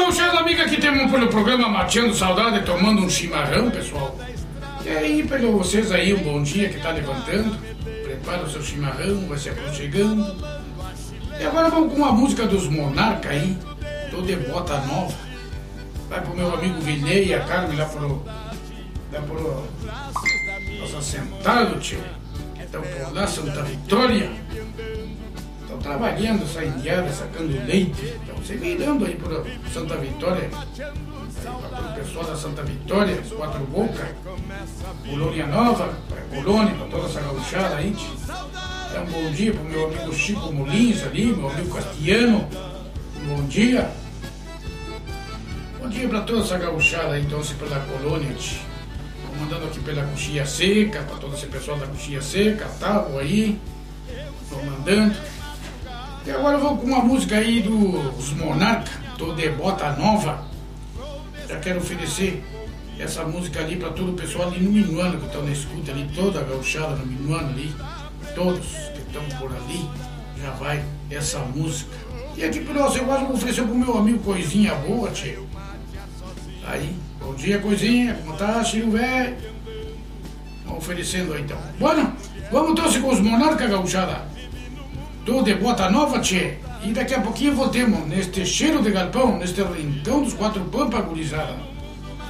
gauchada amiga, aqui temos pelo programa Mateando Saudade, tomando um chimarrão, pessoal. E aí, para vocês aí, um bom dia que tá levantando. Prepara o seu chimarrão, vai se aconchegando. E agora vamos com uma música dos Monarca aí, tô de bota nova. Vai pro meu amigo Vinei e a Carmen lá pro nosso assentado, tio. Estão por lá, Santa Vitória. Estão trabalhando essa indiada, sacando leite. Estão se virando aí por Santa Vitória. Para o pessoal da Santa Vitória, as Quatro Bocas, Colônia Nova, para Colônia, para toda essa gauchada aí. É um bom dia para o meu amigo Chico Molins ali, meu amigo Castiano. Bom dia. Bom dia para toda essa gauchada aí, então, pela Colônia. Estou mandando aqui pela Coxilha Seca, para todo esse pessoal da Coxilha Seca, Tábua aí. Estou mandando. E agora eu vou com uma música aí dos Monarca, tô de bota nova. Já quero oferecer essa música ali para todo o pessoal ali no Minuano, que estão na escuta ali, toda a gauchada no Minuano ali, todos que estão por ali, já vai essa música. E aqui para nós, eu vou oferecer pro meu amigo Coisinha Boa, tio. Aí, bom dia Coisinha, como tá, tio velho? Vamos oferecendo aí então. Bueno, vamos então com os Monarca, gauchada. Tô de bota nova, tchê. E daqui a pouquinho voltemos neste cheiro de galpão, neste rincão dos Quatro Pampas, gurizada.